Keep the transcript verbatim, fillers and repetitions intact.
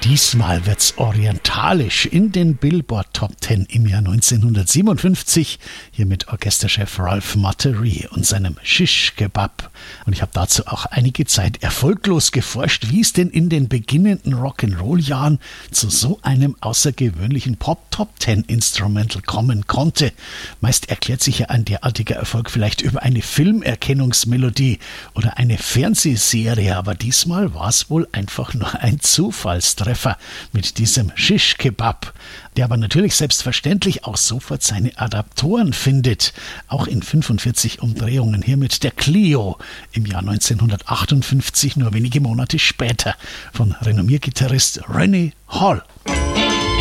Diesmal wird's orientalisch in den Billboard Top Ten im Jahr neunzehnhundertsiebenundfünfzig. Hier mit Orchesterchef Ralph Materie und seinem Shish Kebab. Und ich habe dazu auch einige Zeit erfolglos geforscht, wie es denn in den beginnenden Rock'n'Roll-Jahren zu so einem außergewöhnlichen Pop-Top Ten Instrumental kommen konnte. Meist erklärt sich ja ein derartiger Erfolg vielleicht über eine Filmerkennungsmelodie oder eine Fernsehserie, aber diesmal war es wohl einfach nur ein Zufallstreffer mit diesem Shish Kebab, der aber natürlich selbstverständlich auch sofort seine Adaptoren findet. Auch in fünfundvierzig Umdrehungen hier mit der Clio im Jahr neunzehnhundertachtundfünfzig, nur wenige Monate später, von Renommiergitarrist Rennie Hall.